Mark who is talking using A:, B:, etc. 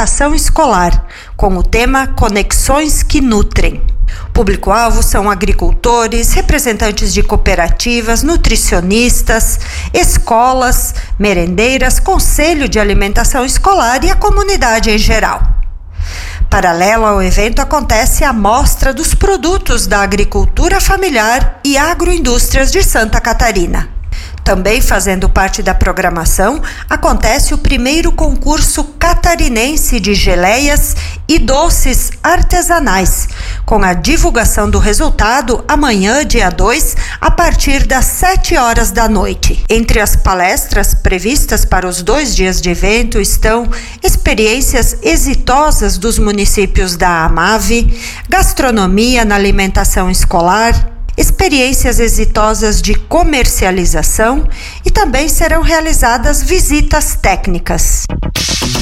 A: alimentação escolar, com o tema Conexões que Nutrem. Público-alvo são agricultores, representantes de cooperativas, nutricionistas, escolas, merendeiras, conselho de alimentação escolar e a comunidade em geral. Paralelo ao evento acontece a mostra dos produtos da agricultura familiar e agroindústrias de Santa Catarina. Também fazendo parte da programação, acontece o primeiro concurso catarinense de geleias e doces artesanais, com a divulgação do resultado amanhã, dia 2, a partir das 7 horas da noite. Entre as palestras previstas para os 2 dias de evento estão experiências exitosas dos municípios da Amave, gastronomia na alimentação escolar, experiências exitosas de comercialização e também serão realizadas visitas técnicas.